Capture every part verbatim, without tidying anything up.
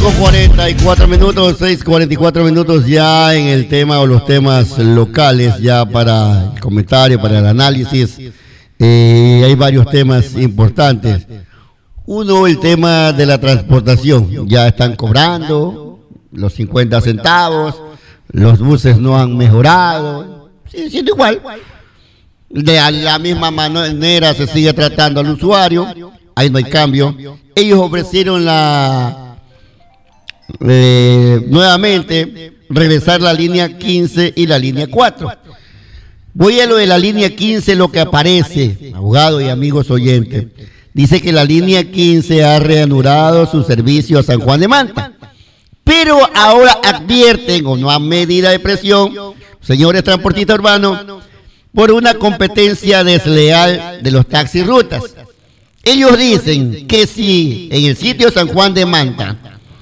con cuarenta y cuatro minutos, seis cuarenta y cuatro minutos ya en el tema o los temas locales, ya para el comentario, para el análisis. Eh, hay varios temas importantes. Uno, el tema de la transportación. Ya están cobrando los cincuenta centavos, los buses no han mejorado, sigue siendo igual. De la misma manera se sigue tratando al usuario, ahí no hay cambio. Ellos ofrecieron la eh, nuevamente regresar la línea quince y la línea cuatro. Voy a lo de la línea quince, lo que aparece, abogado y amigos oyentes. Dice que la línea quince ha reanudado su servicio a San Juan de Manta, pero ahora advierten con una medida de presión, señores transportistas urbanos, por una competencia desleal de los taxirrutas. Ellos dicen que si en el sitio San Juan de Manta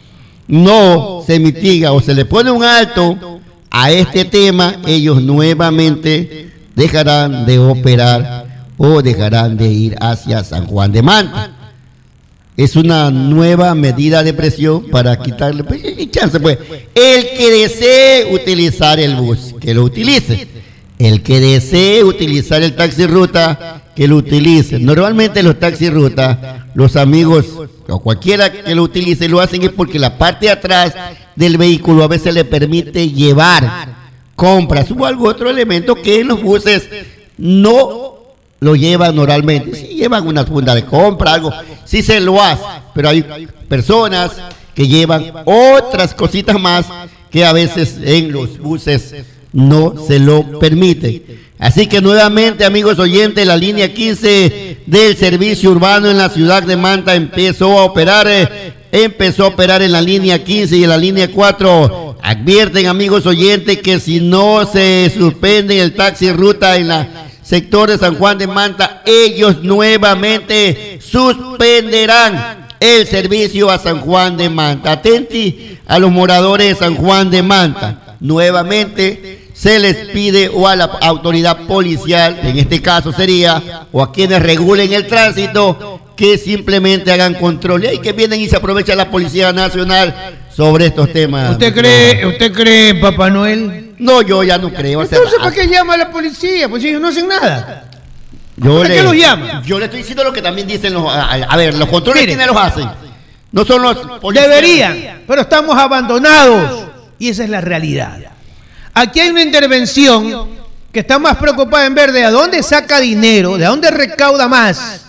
no se mitiga o se le pone un alto a este tema, ellos nuevamente dejarán de operar o dejarán de ir hacia San Juan de Manta. Es una nueva medida de presión para quitarle pues, chance, pues. El que desee utilizar el bus, que lo utilice. El que desee utilizar el taxi ruta, que lo utilice. Normalmente los taxi ruta, los amigos o cualquiera que lo utilice lo hacen es porque la parte de atrás del vehículo a veces le permite llevar compras o algún otro elemento que en los buses no lo llevan normalmente. Si llevan una funda de compra, algo, sí se lo hace, pero hay personas que llevan otras cositas más que a veces en los buses no se lo permite. Así que nuevamente, amigos oyentes, la línea quince del servicio urbano en la ciudad de Manta empezó a operar, eh, empezó a operar en la línea quince y en la línea cuatro. Advierten, amigos oyentes, que si no se suspende el taxi ruta en la sector de San Juan de Manta, ellos nuevamente suspenderán el servicio a San Juan de Manta. Atenti a los moradores de San Juan de Manta. Nuevamente se les pide o a la autoridad policial, en este caso sería, o a quienes regulen el tránsito, que simplemente hagan control. Y ahí que vienen y se aprovecha la Policía Nacional sobre estos temas. ¿Usted cree, usted cree en Papá Noel? No, yo ya no creo. Entonces, ¿para qué llama a la policía? Pues ellos no hacen nada. Yo ¿Para le, qué los llama? Yo le estoy diciendo lo que también dicen los... A, a ver, los controles, Mire, ¿quiénes los hacen? No son los policías. Deberían, pero estamos abandonados. Y esa es la realidad. Aquí hay una intervención que está más preocupada en ver de a dónde saca dinero, de a dónde recauda más,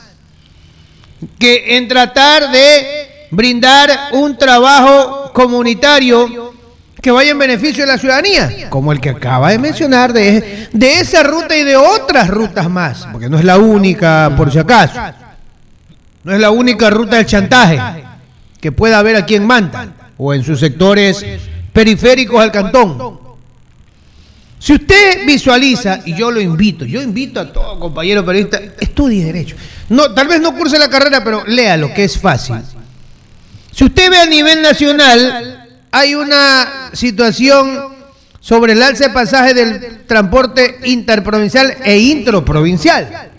que en tratar de brindar un trabajo comunitario que vaya en beneficio de la ciudadanía, como el que acaba de mencionar de, de esa ruta y de otras rutas más, porque no es la única, por si acaso, no es la única ruta del chantaje que pueda haber aquí en Manta o en sus sectores periféricos al cantón. Si usted visualiza, y yo lo invito, yo invito a todo compañero periodista, estudie Derecho. No, tal vez no curse la carrera, pero léalo, que es fácil. Si usted ve a nivel nacional, hay una situación sobre el alza de pasaje del transporte interprovincial e intraprovincial.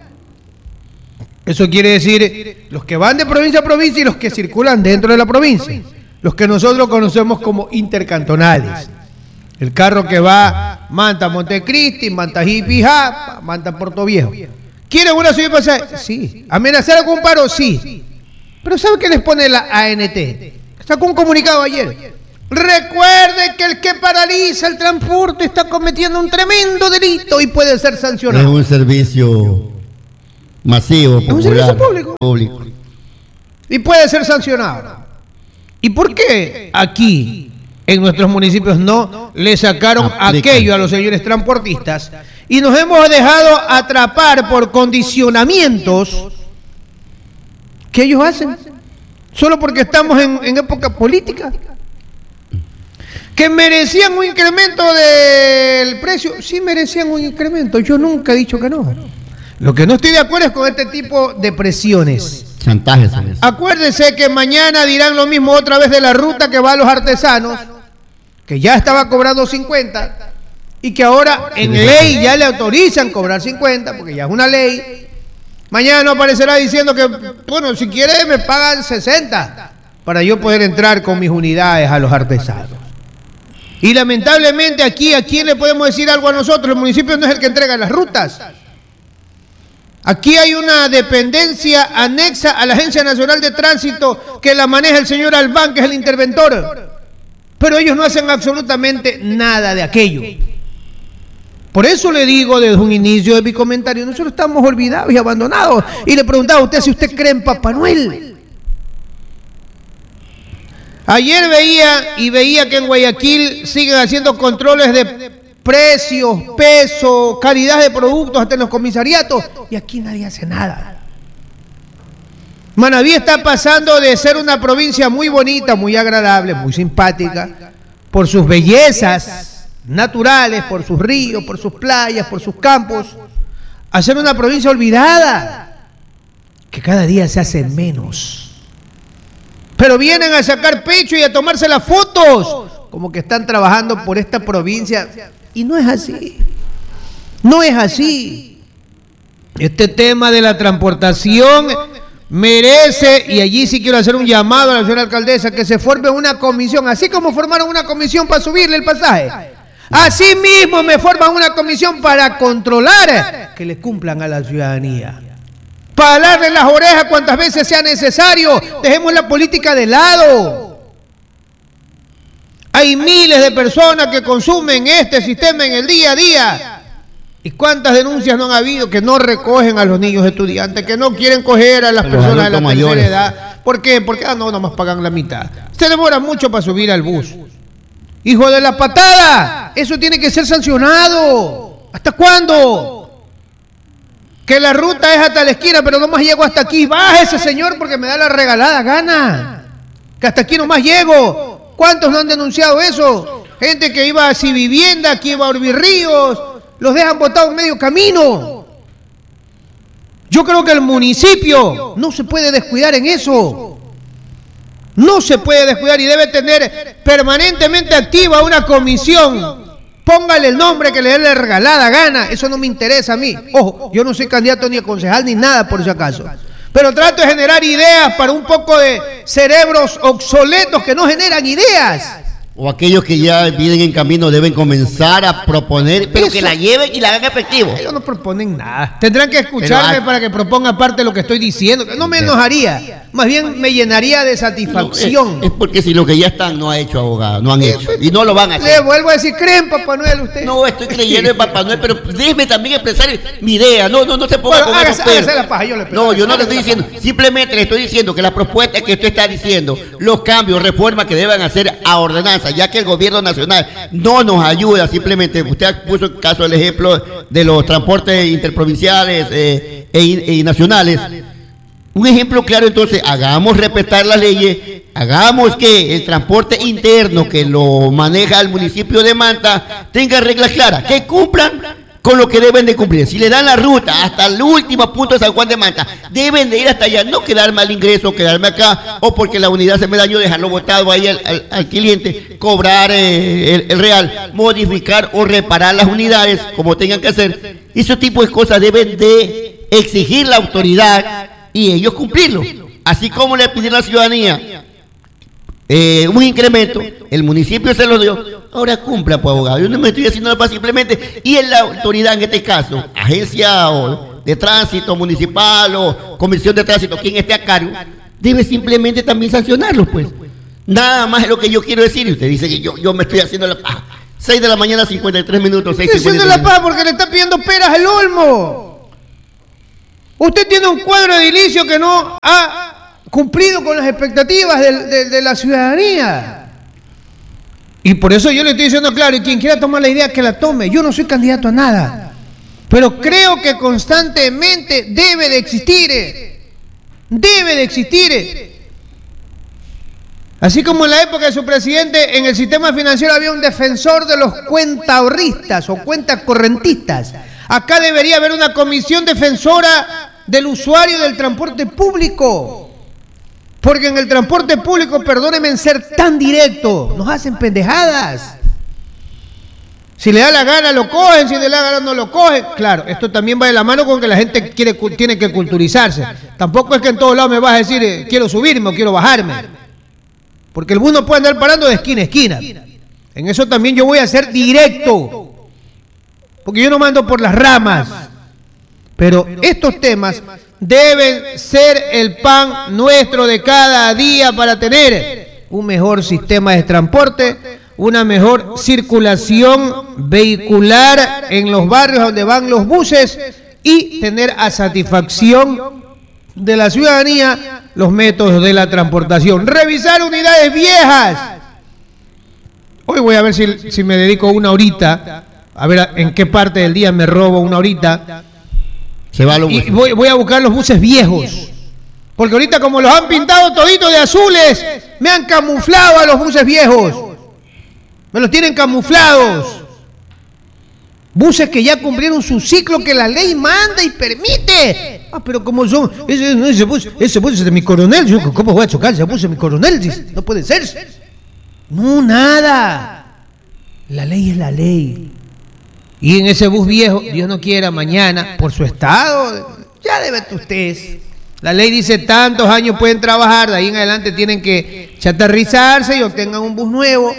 Eso quiere decir los que van de provincia a provincia y los que circulan dentro de la provincia. Los que nosotros conocemos como intercantonales. El carro que va Manta, Montecristi, Manta Jipijá, Manta Puerto Viejo. ¿Quieren una subida de pasaje? Sí. ¿Amenazar con un paro? Sí. Pero ¿sabe qué les pone la A N T? Sacó un comunicado ayer. Recuerde que el que paraliza el transporte está cometiendo un tremendo delito y puede ser sancionado. Es un servicio masivo, popular, es un servicio público. público. Y puede ser sancionado. ¿Y por qué aquí en nuestros municipios no le sacaron Aplica. aquello a los señores transportistas y nos hemos dejado atrapar por condicionamientos que ellos hacen solo porque estamos en, en época política? ¿Que merecían un incremento del precio? Sí merecían un incremento, yo nunca he dicho que no. Lo que no estoy de acuerdo es con este tipo de presiones. Chantajes. Acuérdense que mañana dirán lo mismo otra vez de la ruta que va a los artesanos, que ya estaba cobrando cincuenta y que ahora en ley ya le autorizan cobrar cincuenta porque ya es una ley. Mañana no aparecerá diciendo que, bueno, si quiere me pagan sesenta para yo poder entrar con mis unidades a los artesanos. Y lamentablemente aquí, ¿a quién le podemos decir algo a nosotros? El municipio no es el que entrega las rutas. Aquí hay una dependencia anexa a la Agencia Nacional de Tránsito que la maneja el señor Albán, que es el interventor. Pero ellos no hacen absolutamente nada de aquello. Por eso le digo desde un inicio de mi comentario, nosotros estamos olvidados y abandonados. Y le preguntaba a usted si usted cree en Papá Noel. Ayer veía y veía que en Guayaquil siguen haciendo controles de precios, peso, calidad de productos hasta en los comisariatos. Y aquí nadie hace nada. Manabí está pasando de ser una provincia muy bonita, muy agradable, muy simpática, por sus bellezas naturales, por sus ríos, por sus playas, por sus campos, a ser una provincia olvidada, que cada día se hace menos. Pero vienen a sacar pecho y a tomarse las fotos, como que están trabajando por esta provincia. Y no es así. No es así. Este tema de la transportación merece, y allí sí quiero hacer un llamado a la señora alcaldesa, que se forme una comisión, así como formaron una comisión para subirle el pasaje. Así mismo me forman una comisión para controlar que le cumplan a la ciudadanía. Para darle las orejas cuantas veces sea necesario. Dejemos la política de lado. Hay miles de personas que consumen este sistema en el día a día. ¿Y cuántas denuncias no han habido que no recogen a los niños estudiantes, que no quieren coger a las a personas de la mayores. tercera edad? ¿Por qué? Porque ah, no, nomás pagan la mitad. Se demora mucho para subir al bus. Hijo de la patada, eso tiene que ser sancionado. ¿Hasta cuándo? Que la ruta es hasta la esquina, pero nomás llego hasta aquí. Bájese, señor, porque me da la regalada gana. Que hasta aquí nomás llego. ¿Cuántos no han denunciado eso? Gente que iba a Civivienda, que iba a Urbirríos, los dejan botados en medio camino. Yo creo que el municipio no se puede descuidar en eso. No se puede descuidar y debe tener permanentemente activa una comisión. Póngale el nombre que le dé la regalada gana. Eso no me interesa a mí. Ojo, yo no soy candidato ni a concejal ni nada por si acaso. Pero trato de generar ideas para un poco de cerebros obsoletos que no generan ideas. O aquellos que ya vienen en camino deben comenzar a proponer, pero Eso. que la lleven y la hagan efectivo. Ellos no proponen nada. Tendrán que escucharme Pero, para que proponga parte de lo que estoy diciendo. No me enojaría. Más bien me llenaría de satisfacción. No, es, es porque si lo que ya están no ha hecho, abogado, no han hecho. Y no lo van a hacer. Le vuelvo a decir, ¿creen Papá Noel usted? No, estoy creyendo en Papá Noel, pero déjeme también expresar mi idea. No, no, no se ponga Bueno, con hágase- esos pelos. hágase la paja, yo le pido. No, yo no le Hágase estoy la diciendo. Simplemente le estoy diciendo que las propuestas que usted está diciendo, los cambios, reformas que deben hacer a ordenanza, ya que el gobierno nacional no nos ayuda. Simplemente, usted puso el caso, el ejemplo de los transportes interprovinciales eh, e, y nacionales. Un ejemplo claro, entonces, hagamos respetar las leyes, hagamos que el transporte interno que lo maneja el municipio de Manta tenga reglas claras, que cumplan con lo que deben de cumplir. Si le dan la ruta hasta el último punto de San Juan de Manta, deben de ir hasta allá, no quedarme al ingreso, quedarme acá, o porque la unidad se me dañó, dejarlo botado ahí al, al, al cliente, cobrar eh, el, el real, modificar o reparar las unidades, como tengan que hacer. Ese tipo de cosas deben de exigir la autoridad y ellos cumplirlo. Así como le pidieron a la ciudadanía eh, un incremento, el municipio se lo dio, ahora cumpla, pues, abogado. Yo no me estoy haciendo nada simplemente, y en la autoridad, en este caso, agencia o de tránsito municipal o comisión de tránsito, quien esté a cargo, debe simplemente también sancionarlo, pues. Nada más es lo que yo quiero decir, y usted dice que yo, yo me estoy haciendo la paja. seis de la mañana, cincuenta y tres minutos, seis Estoy haciendo la paz porque le está pidiendo peras al olmo. Usted tiene un cuadro edilicio que no ha cumplido con las expectativas de, de, de la ciudadanía. Y por eso yo le estoy diciendo claro, y quien quiera tomar la idea que la tome. Yo no soy candidato a nada, pero creo que constantemente debe de existir, debe de existir. Así como en la época de su presidente, en el sistema financiero había un defensor de los cuentaahorristas o cuentacorrentistas. Acá debería haber una comisión defensora del usuario del transporte público. Porque en el transporte público, perdónenme en ser tan directo, nos hacen pendejadas. Si le da la gana lo cogen, si le da la gana no lo cogen. Claro, esto también va de la mano con que la gente quiere, tiene que culturizarse. Tampoco es que en todos lados me vas a decir, eh, quiero subirme o quiero bajarme. porque el bus no puede andar parando de esquina a esquina. En eso también yo voy a ser directo, porque yo no mando por las ramas. Pero estos temas deben ser el pan nuestro de cada día para tener un mejor sistema de transporte, una mejor circulación vehicular en los barrios donde van los buses y tener a satisfacción de la ciudadanía los métodos de la transportación. Revisar unidades viejas. Hoy voy a ver si, si me dedico una horita, a ver en qué parte del día me robo una horita. Se va a los y voy, voy a buscar los buses viejos. Porque ahorita como los han pintado toditos de azules, me han camuflado a los buses viejos. Me los tienen camuflados. Buses que ya cumplieron su ciclo que la ley manda y permite. Ah, pero como son, ese, ese, bus, ese bus es de mi coronel. Yo, ¿cómo voy a chocar ese bus de mi coronel? No puede ser. No, nada. La ley es la ley. Y en ese bus viejo, Dios no quiera, mañana, por su estado, ya debe usted. La ley dice tantos años pueden trabajar, de ahí en adelante tienen que chatarrizarse y obtengan un bus nuevo.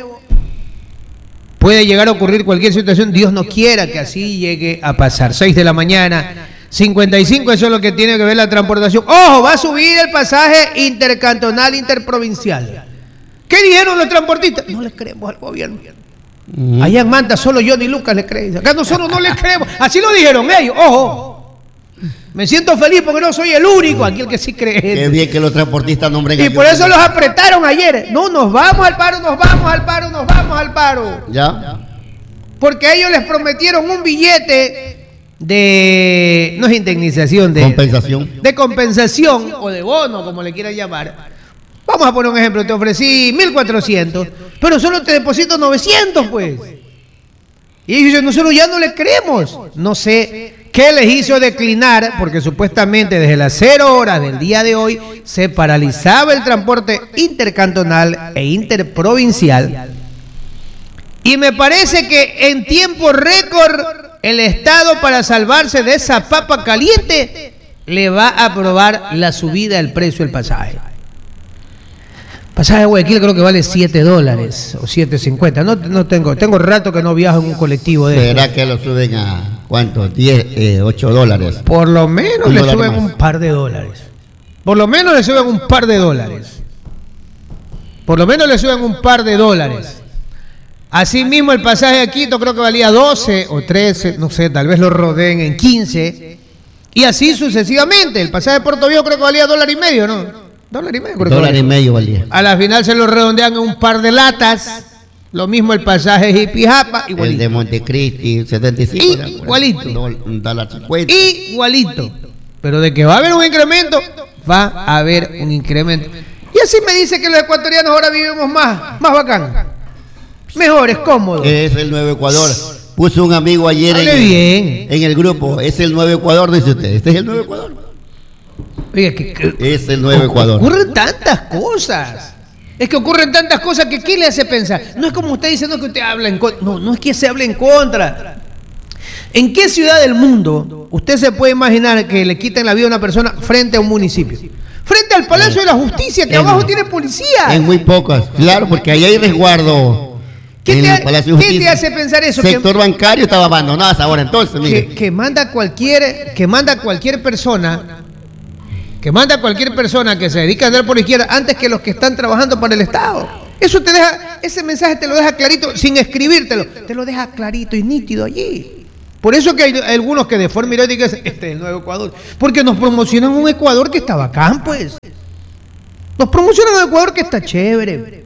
Puede llegar a ocurrir cualquier situación, Dios no quiera que así llegue a pasar. seis de la mañana, cincuenta y cinco, eso es lo que tiene que ver la transportación. ¡Ojo! Va a subir el pasaje intercantonal, interprovincial. ¿Qué dijeron los transportistas? No les creemos al gobierno. Uh-huh. Allá en Manta solo Johnny Lucas le cree. Acá nosotros no les creemos. Así lo dijeron ellos. ¡Ojo! Me siento feliz porque no soy el único aquí el que sí cree. Qué bien que los transportistas nombren. Y por eso los apretaron ayer. No, nos vamos al paro, nos vamos al paro, nos vamos al paro. Ya. Porque ellos les prometieron un billete de, no es indemnización, de compensación. De compensación o de bono, como le quieran llamar. Vamos a poner un ejemplo, te ofrecí mil cuatrocientos, pero solo te deposito novecientos, pues. Y ellos dicen, nosotros ya no le creemos. No sé qué les hizo declinar, porque supuestamente desde las cero horas del día de hoy se paralizaba el transporte intercantonal e interprovincial. Y me parece que en tiempo récord el Estado, para salvarse de esa papa caliente, le va a aprobar la subida del precio del pasaje. Pasaje de Guayaquil creo que vale siete dólares o siete cincuenta. No, no tengo, tengo rato que no viajo en un colectivo de ¿Será esto? Que lo suben a cuánto? diez, eh, ocho dólares. Por lo menos le suben un par de dólares. Por lo menos le suben un par de dólares. Por lo menos le suben un par de dólares. Asimismo el pasaje a Quito creo que valía doce o trece, no sé, tal vez lo rodeen en quince. Y así sucesivamente. El pasaje de Puerto Viejo creo que valía dólar y medio, ¿no? Dólar y medio. Creo dólar y medio valía. A la final se lo redondean en un par de latas. Lo mismo el pasaje de Jipijapa, igualito. El de Montecristi, setenta y cinco. Igualito. Un dólar cincuenta. Igualito. Pero de que va a haber un incremento, va a haber un incremento. Y así me dice que los ecuatorianos ahora vivimos más, más bacán. Mejores, cómodos. Es el Nuevo Ecuador. Puso un amigo ayer en el, en el grupo. Es el Nuevo Ecuador, dice usted. Este es el Nuevo Ecuador. Oiga, que, que es el Nuevo Ecuador. Ocurren tantas cosas. Es que ocurren tantas cosas que ¿qué le hace pensar? No es como usted dice, no es que usted habla en contra. No, no es que se hable en contra. ¿En qué ciudad del mundo usted se puede imaginar que le quiten la vida a una persona frente a un municipio? Frente al Palacio de la Justicia, que en, abajo tiene policía. En muy pocas, claro, porque ahí hay resguardo. ¿Qué te, ¿Qué te hace pensar eso? El sector que, bancario estaba abandonado hasta ahora entonces. Mire. Que, que manda cualquier, que manda cualquier persona. Que manda cualquier persona que se dedica a andar por la izquierda antes que los que están trabajando para el Estado. Eso te deja, ese mensaje te lo deja clarito, sin escribírtelo, te lo deja clarito y nítido allí. Por eso que hay algunos que de forma irónica dicen, este es el Nuevo Ecuador, porque nos promocionan un Ecuador que está bacán, pues. Nos promocionan un Ecuador que está chévere.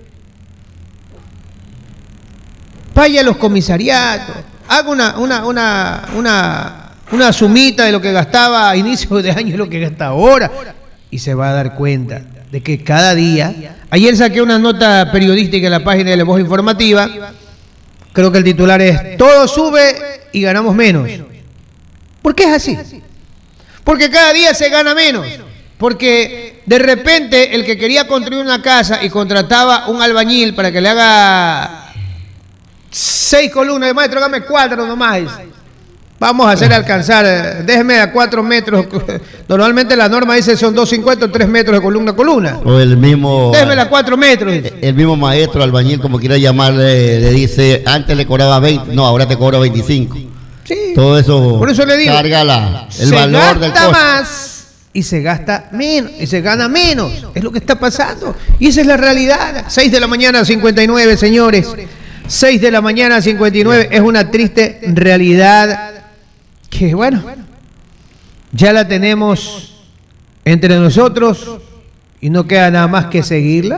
Vaya a los comisariatos, haga una, una, una, una una sumita de lo que gastaba a inicio de año y lo que gasta ahora, y se va a dar cuenta de que cada día. Ayer saqué una nota periodística en la página de La Voz Informativa, creo que el titular es todo sube y ganamos menos. ¿Por qué es así? Porque cada día se gana menos, porque de repente el que quería construir una casa y contrataba un albañil para que le haga seis columnas de maestro, hágame cuatro nomás. Vamos a hacer alcanzar, déjeme a cuatro metros. Normalmente la norma dice son dos cincuenta, tres metros de columna a columna. O el mismo... Déjeme a cuatro metros. El mismo maestro, albañil, como quiera llamarle, le dice, antes le cobraba veinte, no, ahora te cobro veinticinco. Sí. Todo eso, por eso le digo, carga la, el se valor del gasta costo. más y se gasta menos, y se gana menos. Es lo que está pasando. Y esa es la realidad. seis de la mañana, cincuenta y nueve, señores. seis de la mañana, cincuenta y nueve. Es una triste realidad que, bueno, ya la tenemos entre nosotros y no queda nada más que seguirla.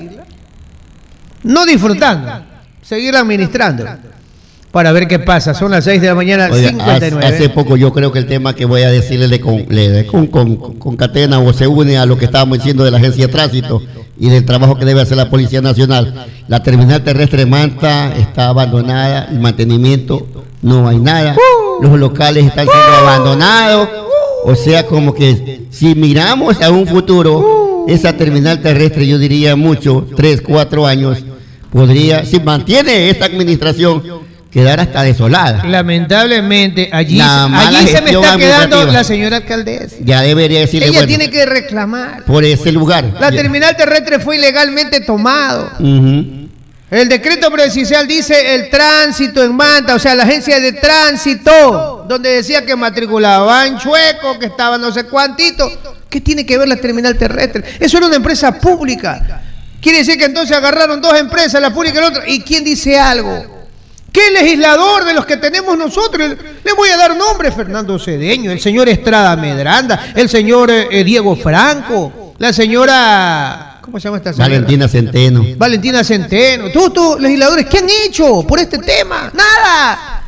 No disfrutando, seguirla administrando. Para ver qué pasa. Son las seis de la mañana, Oiga, cincuenta y nueve. Hace, hace poco yo creo que el tema que voy a decirle le, con, le con, con, con, concatena o se une a lo que estábamos diciendo de la Agencia de Tránsito y del trabajo que debe hacer la Policía Nacional. La terminal terrestre de Manta está abandonada, el mantenimiento no hay nada, los locales están siendo abandonados. O sea, como que si miramos a un futuro, esa terminal terrestre, yo diría mucho, tres, cuatro años, podría, si mantiene esta administración, quedar hasta desolada. Lamentablemente, allí, allí se me está quedando la señora alcaldesa. Ya debería decirle, ella bueno, tiene que reclamar por ese lugar. La terminal terrestre fue ilegalmente tomado. Uh-huh. El decreto presidencial dice el tránsito en Manta, o sea, la agencia de tránsito, donde decía que matriculaban chueco, que estaba no sé cuántito. ¿Qué tiene que ver la terminal terrestre? Eso era una empresa pública. Quiere decir que entonces agarraron dos empresas, la pública y la otra. ¿Y quién dice algo? ¿Qué legislador de los que tenemos nosotros? Le voy a dar nombre: Fernando Cedeño, el señor Estrada Medranda, el señor eh, Diego Franco, la señora... ¿Cómo se llama esta señora? Valentina Centeno. Valentina Centeno. Todos estos legisladores, ¿qué han hecho por este tema? ¡Nada!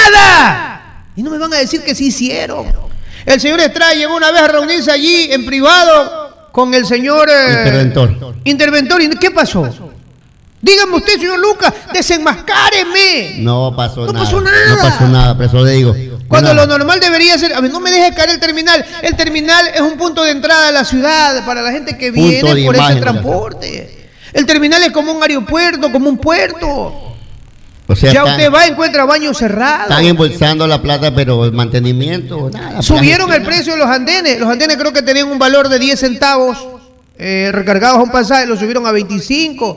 ¡Nada! Y no me van a decir que sí hicieron. El señor Estrada llegó una vez a reunirse allí en privado con el señor... Eh, Interventor. Interventor. ¿Y qué pasó? Dígame usted, señor Lucas, desenmascáreme. No pasó no nada. pasó nada. No pasó nada, pero eso le digo. Cuando no. lo normal debería ser, a ver, no me deje caer el terminal. El terminal es un punto de entrada a la ciudad para la gente que punto viene por ese transporte. El terminal es como un aeropuerto, como un puerto. O sea, ya están, usted va y encuentra baños cerrados. Están embolsando la plata, pero el mantenimiento, nada. Subieron el precio de los andenes. Los andenes creo que tenían un valor de diez centavos eh, recargados a un pasaje, lo subieron a veinticinco.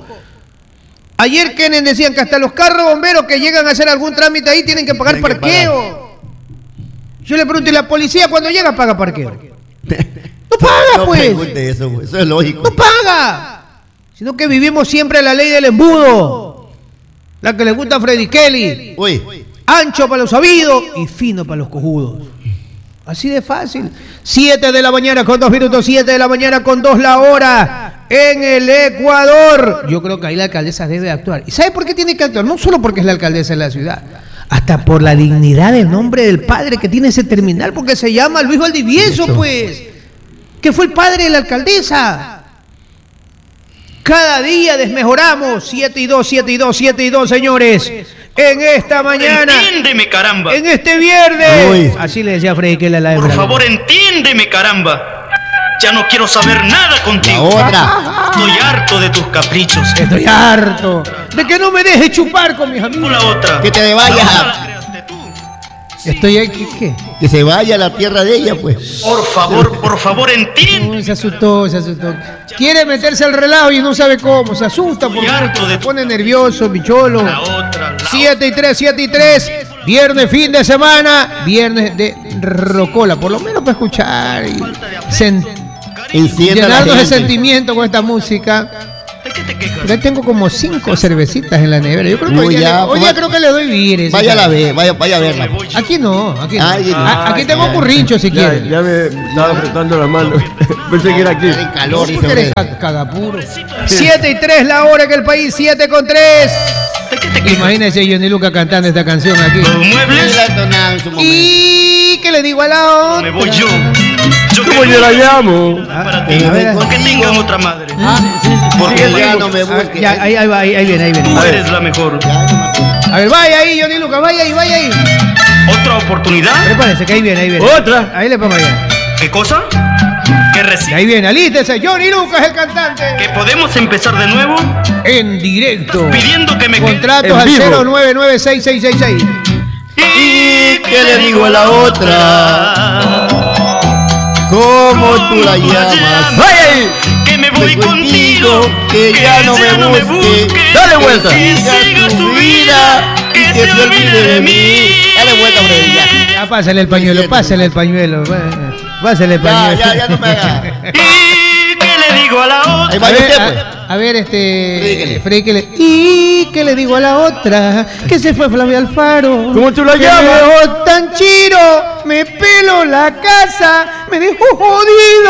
Ayer Kenen decían que hasta los carros bomberos que llegan a hacer algún trámite ahí tienen que pagar tienen parqueo. Que pagar. Yo le pregunto, ¿y la policía cuando llega paga parqueo? No paga, no, pues. No eso, eso es lógico. No paga. Sino que vivimos siempre la ley del embudo. La que le gusta a Freddy Kelly. Uy. Ancho para los sabidos y fino para los cojudos. Así de fácil. Siete de la mañana con dos minutos, siete de la mañana con dos la hora en el Ecuador. Yo creo que ahí la alcaldesa debe actuar. ¿Y sabe por qué tiene que actuar? No solo porque es la alcaldesa de la ciudad, hasta por la dignidad del nombre del padre que tiene ese terminal, porque se llama Luis Valdivieso, pues, que fue el padre de la alcaldesa. Cada día desmejoramos. Siete y dos, siete y dos, siete y dos, señores. En esta mañana, entiéndeme, caramba. En este viernes. Uy. Así le decía Freddy que la la Por favor, entiéndeme, caramba. Ya no quiero saber nada contigo. La otra. Estoy harto de tus caprichos. Estoy harto de que no me dejes chupar con mis amigos. La otra. Que te vayas. La creaste tú. Estoy aquí, ¿qué? Que se vaya a la tierra de ella, pues. Por favor, por favor, entiende. Uy, se asustó, se asustó. Quiere meterse al relajo y no sabe cómo. Se asusta porque se pone nervioso, bicholo. La otra. La siete y tres, siete y tres. Viernes, fin de semana. Viernes de rocola. Por lo menos para escuchar y sen- llenarnos de sentimiento con esta música. ¿De qué te quejas? Ya tengo como cinco cervecitas en la nevera. Yo creo que hoy día, ya, le, hoy día pues, creo que le doy vires. Vaya a la ver, vaya, vaya a verla. Aquí no, aquí no. Ay, A- aquí ay, tengo ay. currincho si Ya, quieres. ya me estaba apretando la mano. Pensé que era aquí. En calor, ¿Por qué eres dice. ca- cagapuro? siete y tres la hora en el país, siete con tres. ¿De qué te quejas? Imagínese Johnny Luca cantando esta canción aquí. ¿Los muebles? ¿Y qué le digo a la No otra? me voy yo. Yo ¿Cómo que yo la nunca llamo? para ti. a ver, Aunque tengan otra madre. Porque Porque ya tú no me Ah, busques. ya, ahí, ahí va, ahí, ahí viene, ahí viene. eres la mejor. A ver, vaya ahí, Johnny Luca, vaya ahí, vaya ahí. ¿Otra oportunidad? Prepárese, que ahí viene, ahí viene. ¿Otra? Ahí le pongo allá. ¿Qué cosa? Que Y reci- ahí viene, alístese, Johnny Lucas, el cantante. que podemos empezar de nuevo En directo. pidiendo que me quede. Contratos En al vivo. cero nueve nueve seis seis seis seis. ¿Y qué le digo a la otra? ¿Cómo tú la llamas? ¡Ay! Que me voy contigo, que ya no me busque, dale vuelta. que siga su vida, que se olvide de mí. Dale vuelta, hombre, ya. Ya, pásale el pañuelo, pásale el pañuelo. Pásale el Ya, pañuelo. ya, ya no me hagas. ¿Y qué le digo a la otra? Ahí A va ver, usted, pues. a, a ver, este. Freddy, Freddy, ¿qué le- ¿Y qué le digo a la otra? Que se fue Flavia Alfaro. ¿Cómo tú la Que llamas? me dejó tan chiro, me peló la casa, me dejó jodido.